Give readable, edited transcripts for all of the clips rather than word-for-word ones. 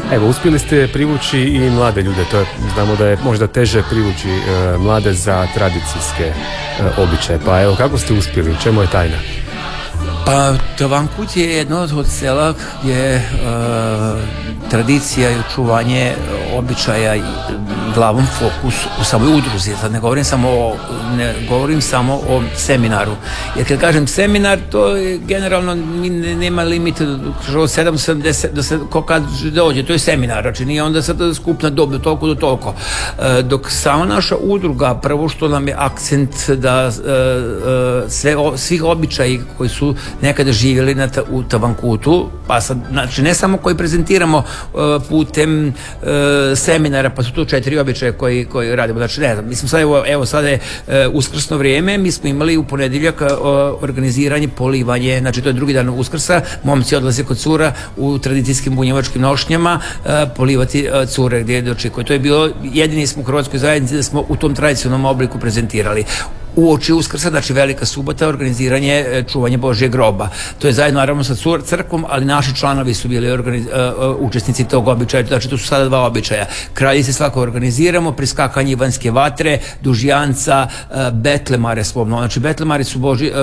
Evo, uspjeli ste privući i mlade ljude, znamo da je možda teže privući mlade za tradicijske običaje, pa evo, kako ste uspjeli, čemu je tajna? Pa Tavankut je jedno od sela gdje tradicija i očuvanje običaja glavom fokus u samoj udruzi. Sad ne govorim samo o seminaru. Jer kad kažem seminar, to je generalno nema limita od 7-80 ko kad dođe, to je seminar, znači nije onda sad skupna dob do toliko do toliko. Dok sama naša udruga, prvo što nam je akcent da svih običaji koji su nekada živjeli u Tavankutu, pa sad, znači ne samo koji prezentiramo putem seminara, pa su to 4 običaje koji radimo, znači ne znam, mi smo sad, evo sad je uskrsno vrijeme, mi smo imali u ponedjeljak organiziranje, polivanje, znači to je drugi dan Uskrsa, momci odlaze kod cura u tradicijskim bunjevačkim nošnjama polivati cure gdje dočekuju. To je bilo, jedini smo u Hrvatskoj zajednici da smo u tom tradicionalnom obliku prezentirali. Uoči Uskrsa, znači velika subota, organiziranje čuvanje Božjeg groba. To je zajedno naravno sa crkvom, ali naši članovi su bili učesnici tog običaja, znači tu su sada 2 običaja. Kralji se svako organiziramo, priskakanje Ivanjske vatre, Dužjanca, Betlemare slovno. Znači Betlemari su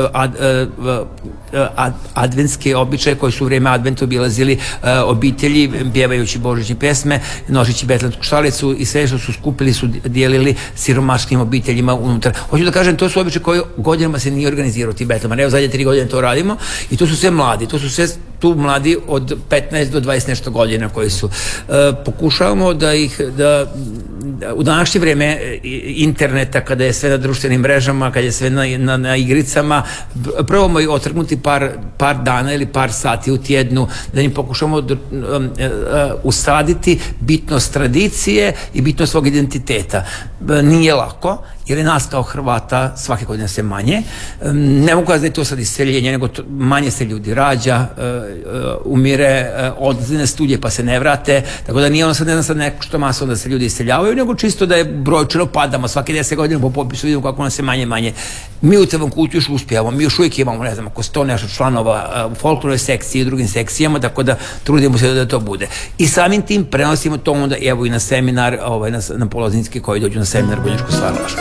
adventske običaje koji su u vrijeme adventa obilazili obitelji, pjevajući božićne pjesme, nošeći betlemsku šalicu i sve što su skupili su dijelili siromašnim obiteljima unutar. Hoću da kažem, to su običaje koji godinama se nije organizirao ti Betlemar. Evo zadnje 3 godine to radimo i to su sve mladi, to su sve tu mladi od 15 do 20 nešto godina koji su. Pokušavamo da u današnje vrijeme interneta, kada je sve na društvenim mrežama, kada je sve na igricama, probamo i otrgnuti par dana ili par sati u tjednu, da im pokušamo usaditi bitnost tradicije i bitnost svog identiteta. Nije lako, jer je nas kao Hrvata svake godine sve manje. Ne mogu da je to sad iseljenje, nego manje se ljudi rađa, umire, odlaze na studije pa se ne vrate, tako da nije ono sad, ne znam sad nešto maso da se ljudi iseljavaju, nego čisto da je brojčano padamo, svake 10 godina po popisu vidimo kako nas je manje. Mi u Tavankutu još uspijemo, mi još uvijek imamo, ne znam, oko 100 nešto članova u folklornoj sekciji i drugim sekcijama, tako da trudimo se da to bude. I samim tim prenosimo to onda evo i na seminar, na polaznički koji dođu na seminar Bunjevačko stvaralaštvo.